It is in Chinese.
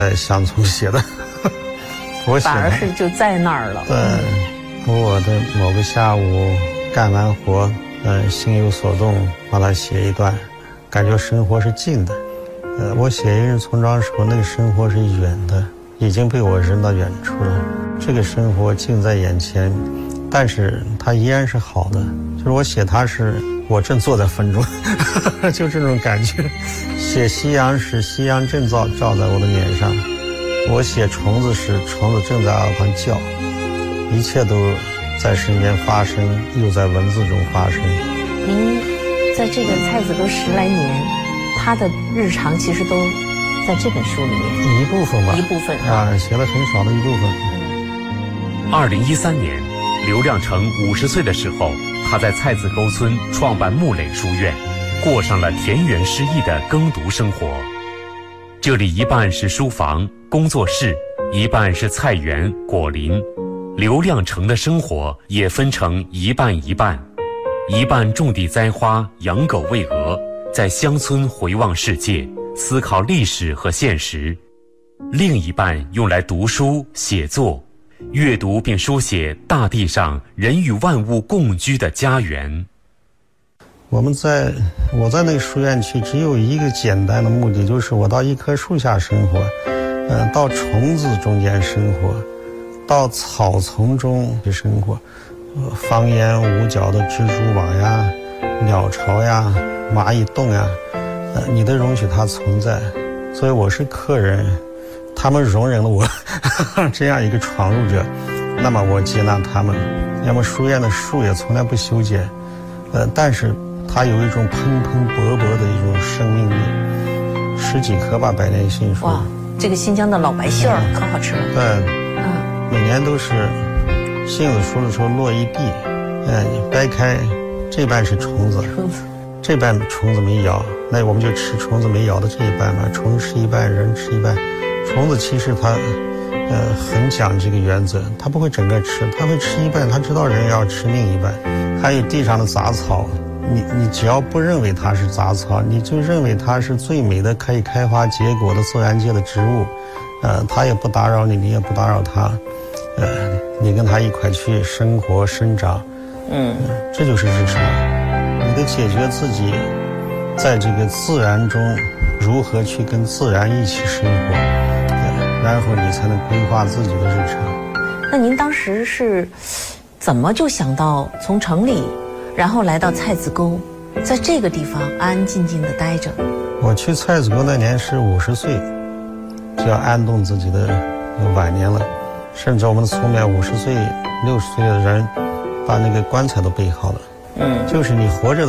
乡村写的。我写的反而是就在那儿了。 对，我的某个下午干完活，心有所动，把它写一段，感觉生活是近的。我写一日村庄的时候，那个生活是远的，已经被我扔到远处了。这个生活近在眼前，但是它依然是好的。就是我写它是我正坐在风中，就这种感觉。写夕阳时，夕阳正照在我的脸上。我写虫子时，虫子正在耳旁叫，一切都在身边发生，又在文字中发生。 您在这个蔡子沟10来年，他的日常其实都在这本书里面， 一部分吧， 一部分啊，写了很少的一部分。 2013年，刘亮程50岁的时候，他在蔡子沟村创办木垒书院，过上了田园诗意的耕读生活。这里一半是书房、工作室，一半是菜园、果林。刘亮程的生活也分成一半一半，一半种地栽花、养狗喂鹅，在乡村回望世界，思考历史和现实；另一半用来读书、写作，阅读并书写大地上人与万物共居的家园。 我在那个书院区只有一个简单的目的，就是我到一棵树下生活，到虫子中间生活，到草丛中去生活，方圆5角的蜘蛛网呀、鸟巢呀、蚂蚁洞呀，你都容许它存在。所以我是客人，他们容忍了我这样一个闯入者，那么我接纳他们。要么书院的树也从来不修剪，但是它有一种蓬蓬勃勃的一种生命力，10几棵吧，百年杏树。 哇，这个新疆的老白杏儿可好吃了。 对，每年都是杏子熟的时候落一地，掰开这半是虫子，这半虫子没咬，那我们就吃虫子没咬的这一半嘛。虫子吃一半，人吃一半。虫子其实它很讲这个原则，它不会整个吃，它会吃一半，它知道人要吃另一半。还有地上的杂草，你只要不认为它是杂草，你就认为它是最美的可以开花结果的自然界的植物，它也不打扰你，你也不打扰它，你跟它一块去生活生长，这就是日常。你得解决自己在这个自然中如何去跟自然一起生活，然后你才能规划自己的日常。 那您当时是怎么就想到从城里然后来到蔡子沟，在这个地方安安静静的待着？ 我去蔡子沟那年是50岁，就要安顿自己的晚年了。甚至我们的村里面50岁、60岁的人，把那个棺材都备好了。就是你活着的